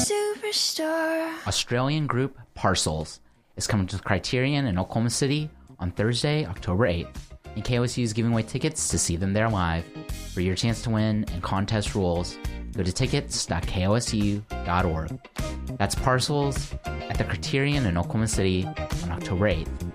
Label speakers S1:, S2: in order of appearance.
S1: superstar.
S2: Australian group Parcels is coming to the Criterion in Oklahoma City on Thursday, October 8th, and KOSU is giving away tickets to see them there live. For your chance to win and contest rules, go to tickets.kosu.org. That's Parcels at the Criterion in Oklahoma City on October 8th.